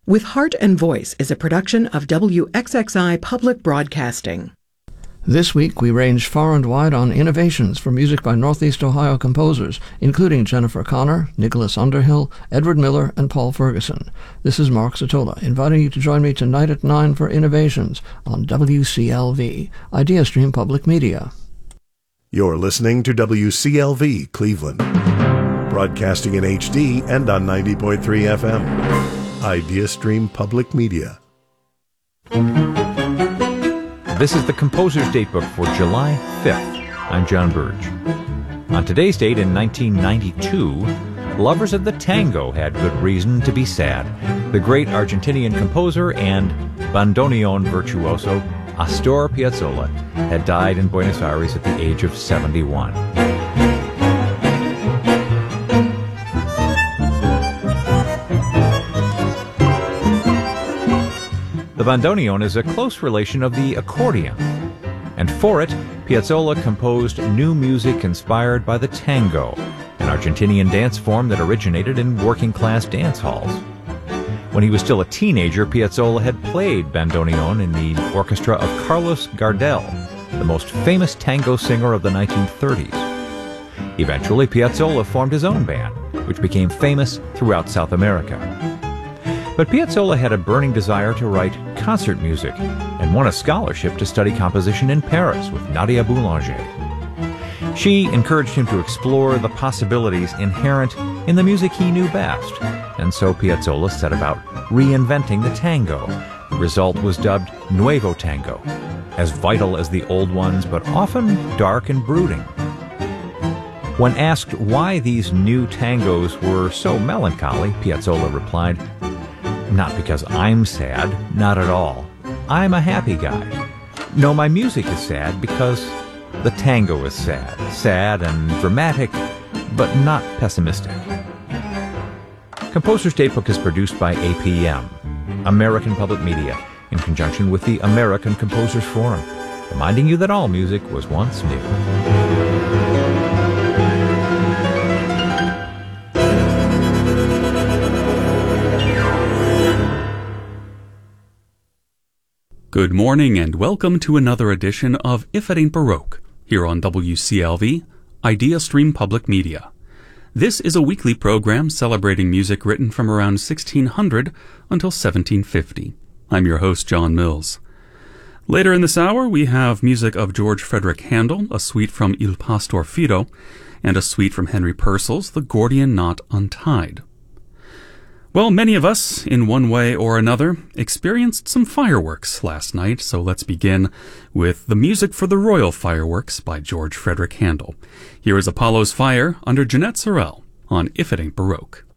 With Heart and Voice is a production of WXXI Public Broadcasting. This week we range far and wide on innovations for music by Northeast Ohio composers, including Jennifer Connor, Nicholas Underhill, Edward Miller, and Paul Ferguson. This is Mark Sotola, inviting you to join me tonight at 9 for Innovations on WCLV, IdeaStream Public Media. You're listening to WCLV Cleveland, broadcasting in HD and on 90.3 FM. IdeaStream Public Media. This is the Composer's Datebook for July 5th. I'm John Burge. On today's date in 1992, lovers of the tango had good reason to be sad. The great Argentinian composer and bandoneon virtuoso Astor Piazzolla had died in Buenos Aires at the age of 71. The bandoneon is a close relation of the accordion, and for it, Piazzolla composed new music inspired by the tango, an Argentinian dance form that originated in working-class dance halls. When he was still a teenager, Piazzolla had played bandoneon in the orchestra of Carlos Gardel, the most famous tango singer of the 1930s. Eventually, Piazzolla formed his own band, which became famous throughout South America. But Piazzolla had a burning desire to write concert music and won a scholarship to study composition in Paris with Nadia Boulanger. She encouraged him to explore the possibilities inherent in the music he knew best, and so Piazzolla set about reinventing the tango. The result was dubbed Nuevo Tango, as vital as the old ones, but often dark and brooding. When asked why these new tangos were so melancholy, Piazzolla replied, "Not because I'm sad, not at all. I'm a happy guy. No, my music is sad because the tango is sad. Sad and dramatic, but not pessimistic." Composer's Datebook is produced by APM, American Public Media, in conjunction with the American Composers Forum, reminding you that all music was once new. Good morning and welcome to another edition of If It Ain't Baroque, here on WCLV, IdeaStream Public Media. This is a weekly program celebrating music written from around 1600 until 1750. I'm your host, John Mills. Later in this hour, we have music of George Frederick Handel, a suite from Il Pastor Fido, and a suite from Henry Purcell's The Gordian Knot Untied. Well, many of us, in one way or another, experienced some fireworks last night, so let's begin with the music for the Royal Fireworks by George Frederick Handel. Here is Apollo's Fire under Jeanette Sorrell on If It Ain't Baroque.